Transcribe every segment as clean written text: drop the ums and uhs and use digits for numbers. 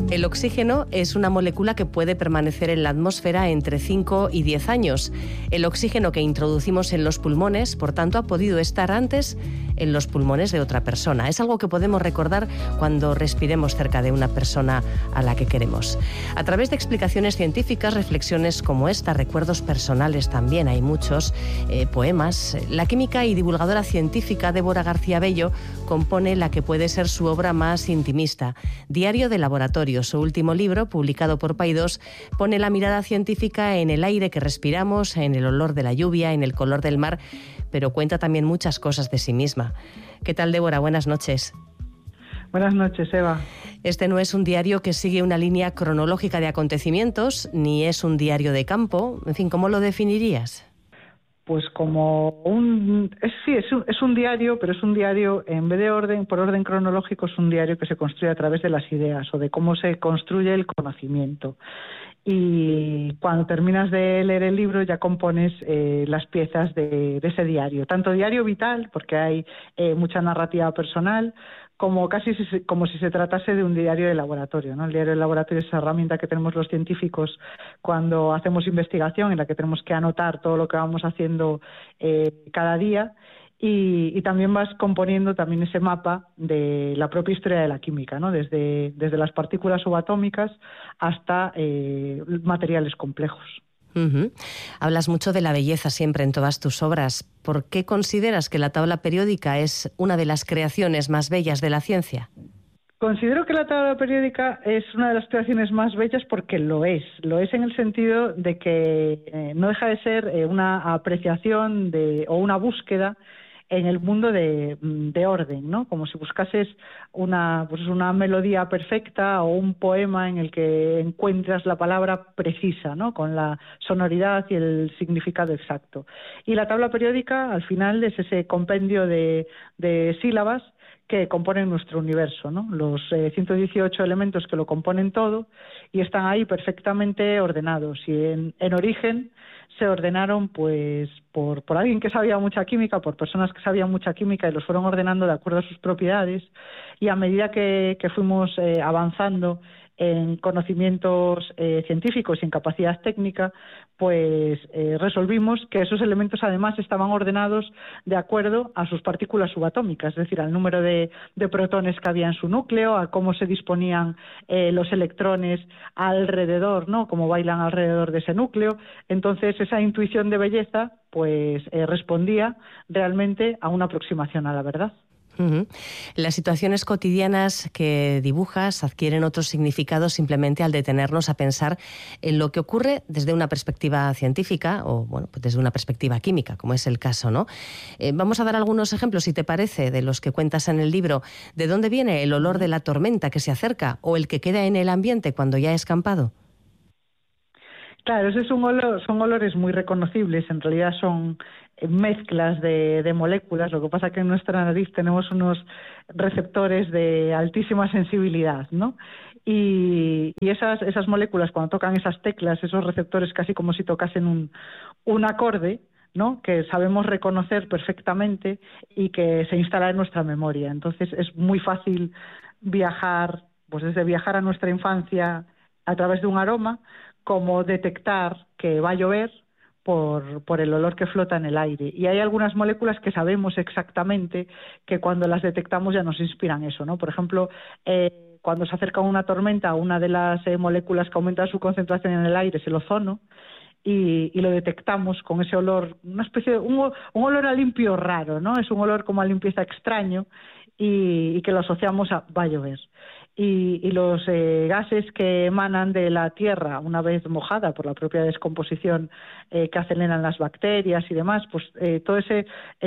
El oxígeno es una molécula que puede permanecer en la atmósfera entre 5 y 10 años. El oxígeno que introducimos en los pulmones, por tanto, ha podido estar antes en los pulmones de otra persona. Es algo que podemos recordar cuando respiremos cerca de una persona a la que queremos. A través de explicaciones científicas, reflexiones como esta, recuerdos personales también, hay muchos, poemas, la química y divulgadora científica Débora García Bello compone la que puede ser su obra más intimista, Diario de Laboratorio. Su último libro, publicado por Paidós, pone la mirada científica en el aire que respiramos, en el olor de la lluvia, en el color del mar, pero cuenta también muchas cosas de sí misma. ¿Qué tal, Débora? Buenas noches. Buenas noches, Eva. Este no es un diario que sigue una línea cronológica de acontecimientos, ni es un diario de campo. En fin, ¿cómo lo definirías? Pues como es un diario, pero es un diario, en vez de por orden cronológico, es un diario que se construye a través de las ideas o de cómo se construye el conocimiento. Y cuando terminas de leer el libro ya compones las piezas de ese diario, tanto diario vital, porque hay mucha narrativa personal, como como si se tratase de un diario de laboratorio, ¿no? El diario de laboratorio es esa herramienta que tenemos los científicos cuando hacemos investigación, en la que tenemos que anotar todo lo que vamos haciendo cada día, y también vas componiendo también ese mapa de la propia historia de la química, ¿no? Desde las partículas subatómicas hasta materiales complejos. Uh-huh. Hablas mucho de la belleza siempre en todas tus obras. ¿Por qué consideras que la tabla periódica es una de las creaciones más bellas de la ciencia? Considero que la tabla periódica es una de las creaciones más bellas porque lo es en el sentido de que no deja de ser una apreciación o una búsqueda en el mundo de orden, ¿no? Como si buscases una melodía perfecta o un poema en el que encuentras la palabra precisa, ¿no? Con la sonoridad y el significado exacto. Y la tabla periódica, al final, es ese compendio de sílabas que componen nuestro universo, ¿no? Los 118 elementos que lo componen todo y están ahí perfectamente ordenados. Y en origen se ordenaron pues por alguien que sabía mucha química, por personas que sabían mucha química, y los fueron ordenando de acuerdo a sus propiedades, y a medida que fuimos avanzando en conocimientos científicos y en capacidad técnica, pues resolvimos que esos elementos además estaban ordenados de acuerdo a sus partículas subatómicas, es decir, al número de protones que había en su núcleo, a cómo se disponían los electrones alrededor, ¿no? Cómo bailan alrededor de ese núcleo. Entonces, esa intuición de belleza pues respondía realmente a una aproximación a la verdad. Uh-huh. Las situaciones cotidianas que dibujas adquieren otro significado simplemente al detenernos a pensar en lo que ocurre desde una perspectiva científica o pues desde una perspectiva química, como es el caso, ¿no? Vamos a dar algunos ejemplos, si te parece, de los que cuentas en el libro. ¿De dónde viene el olor de la tormenta que se acerca o el que queda en el ambiente cuando ya ha escampado? Claro, ese es un olor, son olores muy reconocibles, en realidad son mezclas de moléculas. Lo que pasa es que en nuestra nariz tenemos unos receptores de altísima sensibilidad, ¿no? Y esas moléculas, cuando tocan esas teclas, esos receptores, casi como si tocasen un acorde, ¿no? Que sabemos reconocer perfectamente y que se instala en nuestra memoria. Entonces es muy fácil viajar, pues desde viajar a nuestra infancia a través de un aroma, como detectar que va a llover por el olor que flota en el aire. Y hay algunas moléculas que sabemos exactamente que cuando las detectamos ya nos inspiran eso, ¿no? Por ejemplo, cuando se acerca una tormenta, una de las moléculas que aumenta su concentración en el aire es el ozono, y lo detectamos con ese olor, una especie de un olor a limpio raro, ¿no? Es un olor como a limpieza extraño y que lo asociamos a va a llover. Y los gases que emanan de la tierra una vez mojada por la propia descomposición que aceleran las bacterias y demás, pues todo ese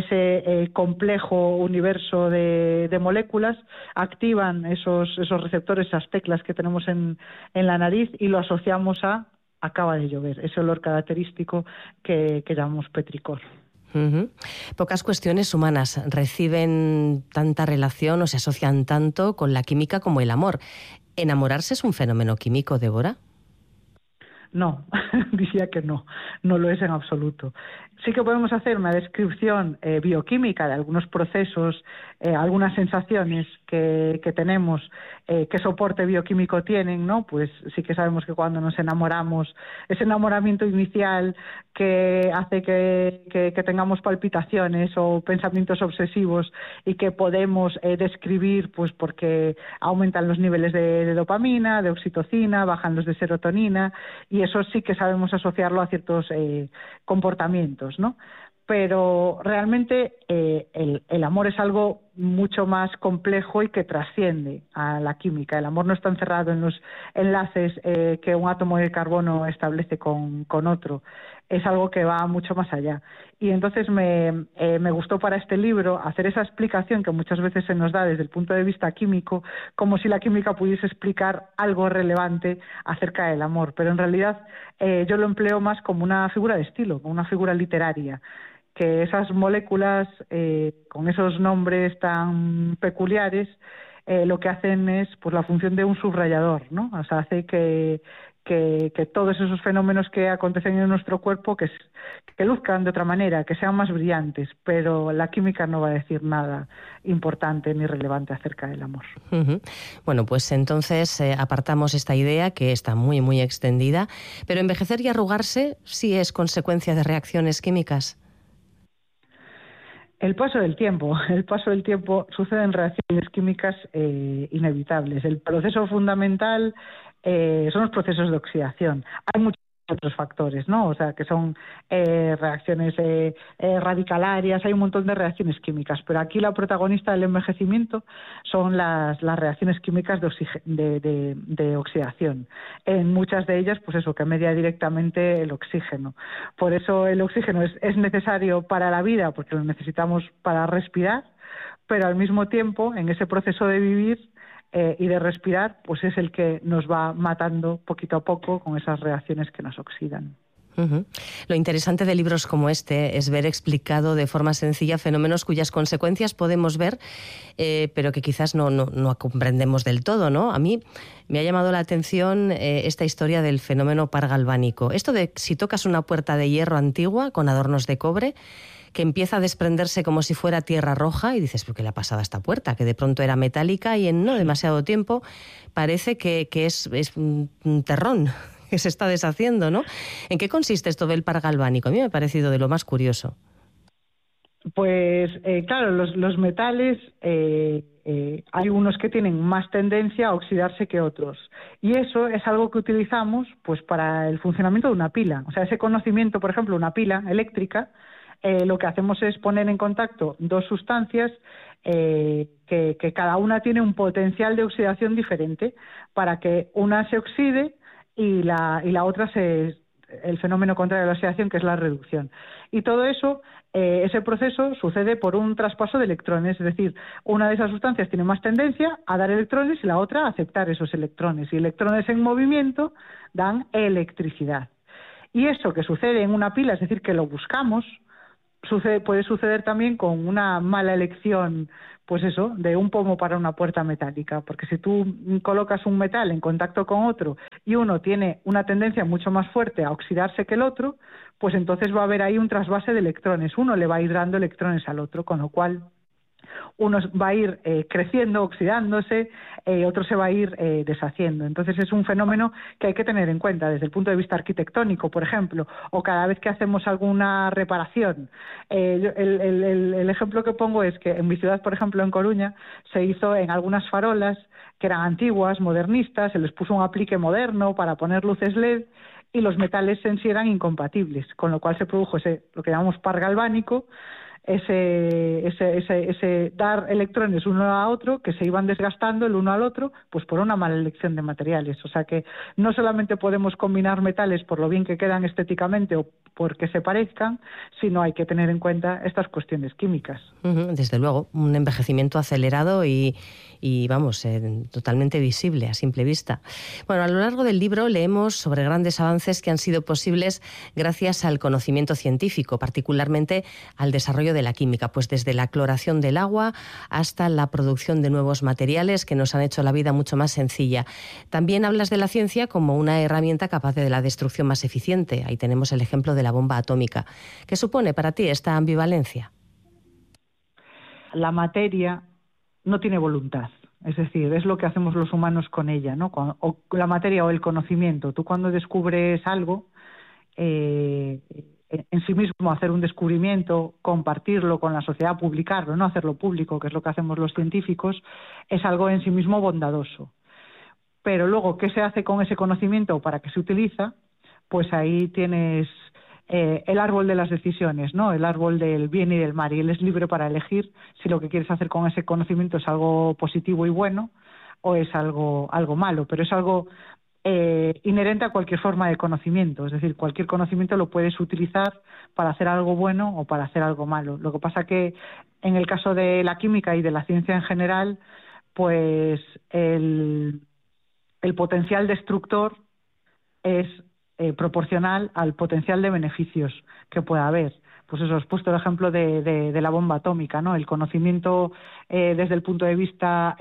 complejo universo de moléculas activan esos receptores, esas teclas que tenemos en la nariz, y lo asociamos a acaba de llover, ese olor característico que llamamos petricor. Uh-huh. Pocas cuestiones humanas reciben tanta relación o se asocian tanto con la química como el amor. ¿Enamorarse es un fenómeno químico, Débora? No, diría que no lo es en absoluto. Sí que podemos hacer una descripción bioquímica de algunos procesos, algunas sensaciones que tenemos, qué soporte bioquímico tienen, ¿no? Pues sí que sabemos que cuando nos enamoramos, ese enamoramiento inicial que hace que tengamos palpitaciones o pensamientos obsesivos y que podemos describir pues porque aumentan los niveles de dopamina, de oxitocina, bajan los de serotonina, y eso sí que sabemos asociarlo a ciertos comportamientos, ¿no? Pero realmente el amor es algo mucho más complejo y que trasciende a la química. El amor no está encerrado en los enlaces que un átomo de carbono establece con otro. Es algo que va mucho más allá. Y entonces me gustó para este libro hacer esa explicación que muchas veces se nos da desde el punto de vista químico, como si la química pudiese explicar algo relevante acerca del amor. Pero en realidad yo lo empleo más como una figura de estilo, como una figura literaria, que esas moléculas con esos nombres tan peculiares lo que hacen es pues la función de un subrayador, ¿no? O sea, hace que todos esos fenómenos que acontecen en nuestro cuerpo que luzcan de otra manera, que sean más brillantes, pero la química no va a decir nada importante ni relevante acerca del amor. Uh-huh. Bueno, pues entonces apartamos esta idea que está muy, muy extendida, pero envejecer y arrugarse sí es consecuencia de reacciones químicas. El paso del tiempo suceden reacciones químicas inevitables. El proceso fundamental son los procesos de oxidación. Hay muchos otros factores, ¿no? O sea, que son reacciones radicalarias, hay un montón de reacciones químicas, pero aquí la protagonista del envejecimiento son las reacciones químicas de oxidación. En muchas de ellas, pues eso, que media directamente el oxígeno. Por eso el oxígeno es necesario para la vida, porque lo necesitamos para respirar, pero al mismo tiempo, en ese proceso de vivir y de respirar, pues es el que nos va matando poquito a poco con esas reacciones que nos oxidan. Uh-huh. Lo interesante de libros como este es ver explicado de forma sencilla fenómenos cuyas consecuencias podemos ver, pero que quizás no comprendemos del todo, ¿no? A mí me ha llamado la atención esta historia del fenómeno par galvánico. Esto de si tocas una puerta de hierro antigua con adornos de cobre, que empieza a desprenderse como si fuera tierra roja y dices, ¿pero qué le ha pasado a esta puerta? Que de pronto era metálica y en no demasiado tiempo parece que es un terrón que se está deshaciendo, ¿no? ¿En qué consiste esto del par galvánico? A mí me ha parecido de lo más curioso. Pues claro, los metales hay unos que tienen más tendencia a oxidarse que otros, y eso es algo que utilizamos pues para el funcionamiento de una pila. O sea, ese conocimiento, por ejemplo, una pila eléctrica, lo que hacemos es poner en contacto dos sustancias que cada una tiene un potencial de oxidación diferente para que una se oxide y la otra el fenómeno contrario a la oxidación, que es la reducción. Y todo eso, ese proceso sucede por un traspaso de electrones, es decir, una de esas sustancias tiene más tendencia a dar electrones y la otra a aceptar esos electrones. Y electrones en movimiento dan electricidad. Y eso que sucede en una pila, es decir, que lo buscamos, puede suceder también con una mala elección, pues eso, de un pomo para una puerta metálica, porque si tú colocas un metal en contacto con otro y uno tiene una tendencia mucho más fuerte a oxidarse que el otro, pues entonces va a haber ahí un trasvase de electrones, uno le va a ir dando electrones al otro, con lo cual uno va a ir creciendo, oxidándose, otro se va a ir deshaciendo. Entonces es un fenómeno que hay que tener en cuenta desde el punto de vista arquitectónico, por ejemplo, o cada vez que hacemos alguna reparación. El ejemplo que pongo es que en mi ciudad, por ejemplo, en Coruña, se hizo en algunas farolas que eran antiguas, modernistas, se les puso un aplique moderno para poner luces LED, y los metales en sí eran incompatibles, con lo cual se produjo lo que llamamos par galvánico, ese dar electrones uno a otro que se iban desgastando el uno al otro, pues por una mala elección de materiales. O sea que no solamente podemos combinar metales por lo bien que quedan estéticamente o porque se parezcan, sino hay que tener en cuenta estas cuestiones químicas. Desde luego, un envejecimiento acelerado y vamos, totalmente visible a simple vista. Bueno, a lo largo del libro leemos sobre grandes avances que han sido posibles gracias al conocimiento científico, particularmente al desarrollo de la química, pues desde la cloración del agua hasta la producción de nuevos materiales que nos han hecho la vida mucho más sencilla. También hablas de la ciencia como una herramienta capaz de la destrucción más eficiente. Ahí tenemos el ejemplo de la bomba atómica. ¿Qué supone para ti esta ambivalencia? La materia no tiene voluntad, es decir, es lo que hacemos los humanos con ella, ¿no? O la materia o el conocimiento. Tú cuando descubres algo, en sí mismo hacer un descubrimiento, compartirlo con la sociedad, publicarlo, no hacerlo público, que es lo que hacemos los científicos, es algo en sí mismo bondadoso. Pero luego, ¿qué se hace con ese conocimiento o para qué se utiliza? Pues ahí tienes el árbol de las decisiones, ¿no? El árbol del bien y del mal, y él es libre para elegir si lo que quieres hacer con ese conocimiento es algo positivo y bueno o es algo malo, pero es algo inherente a cualquier forma de conocimiento, es decir, cualquier conocimiento lo puedes utilizar para hacer algo bueno o para hacer algo malo. Lo que pasa que en el caso de la química y de la ciencia en general, pues el potencial destructor es proporcional al potencial de beneficios que pueda haber. Pues eso, os he puesto el ejemplo de la bomba atómica, ¿no? El conocimiento desde el punto de vista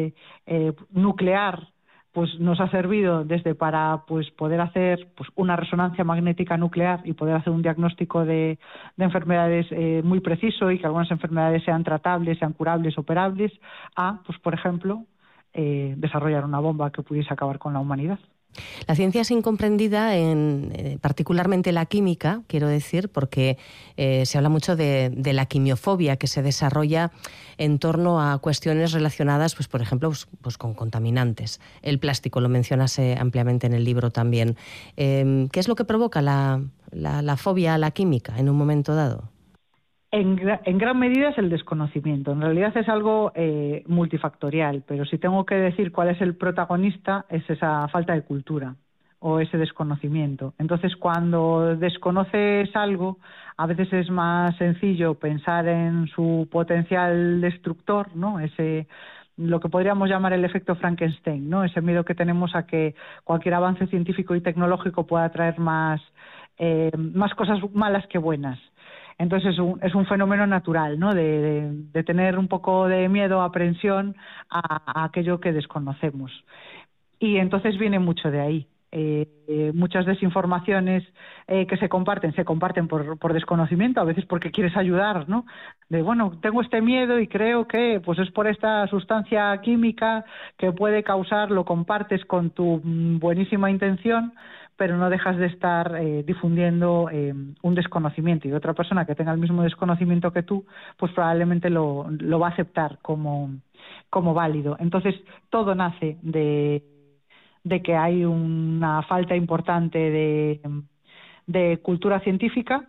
nuclear pues nos ha servido desde para pues poder hacer pues una resonancia magnética nuclear y poder hacer un diagnóstico de enfermedades muy preciso y que algunas enfermedades sean tratables, sean curables, operables, a, pues por ejemplo, desarrollar una bomba que pudiese acabar con la humanidad. La ciencia es incomprendida, particularmente la química, quiero decir, porque se habla mucho de la quimiofobia que se desarrolla en torno a cuestiones relacionadas, pues por ejemplo, pues con contaminantes. El plástico lo mencionas ampliamente en el libro también. ¿Qué es lo que provoca la fobia a la química en un momento dado? En gran medida es el desconocimiento. En realidad es algo multifactorial, pero si tengo que decir cuál es el protagonista, es esa falta de cultura o ese desconocimiento. Entonces, cuando desconoces algo, a veces es más sencillo pensar en su potencial destructor, ¿no? Lo que podríamos llamar el efecto Frankenstein, ¿no? Ese miedo que tenemos a que cualquier avance científico y tecnológico pueda traer más cosas malas que buenas. Entonces es un fenómeno natural, ¿no? De tener un poco de miedo, aprensión a aquello que desconocemos. Y entonces viene mucho de ahí. Muchas desinformaciones que se comparten por desconocimiento, a veces porque quieres ayudar, ¿no? Tengo este miedo y creo que pues es por esta sustancia química que puede causar, lo compartes con tu buenísima intención, pero no dejas de estar difundiendo un desconocimiento, y otra persona que tenga el mismo desconocimiento que tú, pues probablemente lo va a aceptar como válido. Entonces, todo nace de que hay una falta importante de cultura científica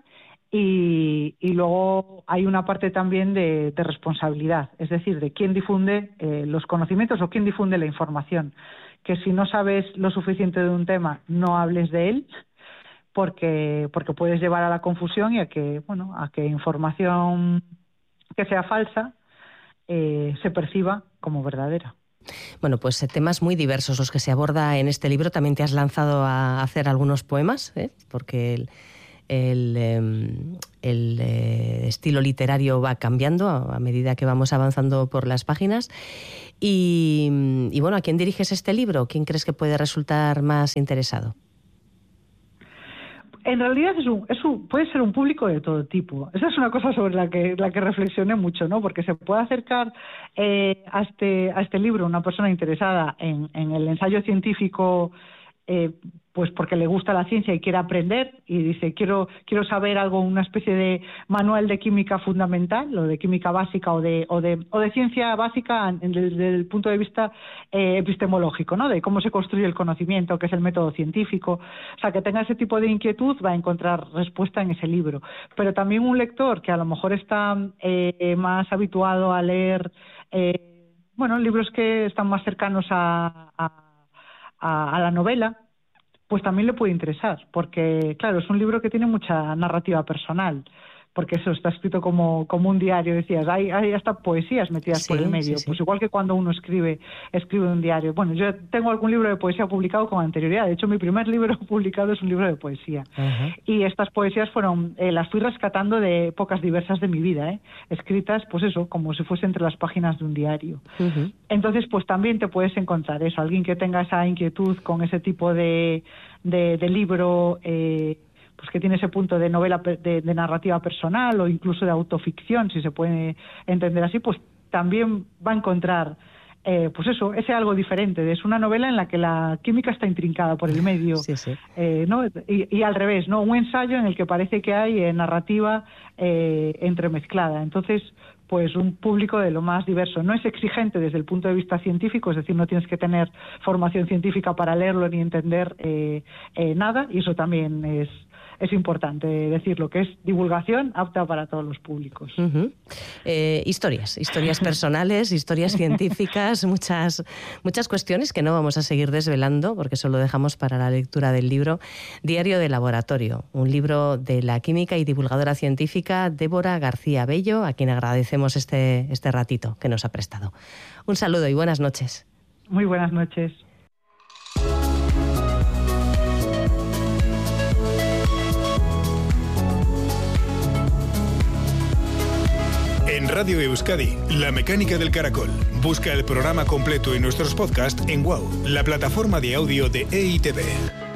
y luego hay una parte también de responsabilidad, es decir, de quién difunde los conocimientos o quién difunde la información. Que si no sabes lo suficiente de un tema, no hables de él, porque puedes llevar a la confusión y a que información que sea falsa se perciba como verdadera. Bueno, pues temas muy diversos los que se aborda en este libro. También te has lanzado a hacer algunos poemas, porque el estilo literario va cambiando a medida que vamos avanzando por las páginas. Y bueno, ¿a quién diriges este libro? ¿Quién crees que puede resultar más interesado? En realidad puede ser un público de todo tipo. Esa es una cosa sobre la que reflexioné mucho, ¿no? Porque se puede acercar a este libro una persona interesada en el ensayo científico, pues porque le gusta la ciencia y quiere aprender y dice quiero saber algo, una especie de manual de química fundamental o de química básica o de ciencia básica desde el punto de vista epistemológico, ¿no? De cómo se construye el conocimiento, qué es el método científico. O sea, que tenga ese tipo de inquietud va a encontrar respuesta en ese libro. Pero también un lector que a lo mejor está más habituado a leer libros que están más cercanos a la novela, pues también le puede interesar, porque, claro, es un libro que tiene mucha narrativa personal, porque eso está escrito como un diario, decías, hay hasta poesías metidas por el medio, sí. Pues igual que cuando uno escribe un diario. Bueno, yo tengo algún libro de poesía publicado con anterioridad, de hecho mi primer libro publicado es un libro de poesía. Uh-huh. Y estas poesías las fui rescatando de épocas diversas de mi vida, escritas, pues eso, como si fuese entre las páginas de un diario. Uh-huh. Entonces, pues también te puedes encontrar eso, alguien que tenga esa inquietud con ese tipo de libro, pues que tiene ese punto de novela, de narrativa personal o incluso de autoficción, si se puede entender así, pues también va a encontrar, pues eso, ese algo diferente. Es una novela en la que la química está intrincada por el medio, sí. ¿no? Y al revés, ¿no? Un ensayo en el que parece que hay narrativa entremezclada. Entonces, pues un público de lo más diverso. No es exigente desde el punto de vista científico, es decir, no tienes que tener formación científica para leerlo ni entender nada, y eso también es importante decirlo, que es divulgación apta para todos los públicos. Uh-huh. Historias personales, historias científicas, muchas cuestiones que no vamos a seguir desvelando porque eso lo dejamos para la lectura del libro Diario de Laboratorio, un libro de la química y divulgadora científica Débora García Bello, a quien agradecemos este ratito que nos ha prestado. Un saludo y buenas noches. Muy buenas noches. En Radio Euskadi, La Mecánica del Caracol. Busca el programa completo y nuestros podcasts en WOW, la plataforma de audio de EITV.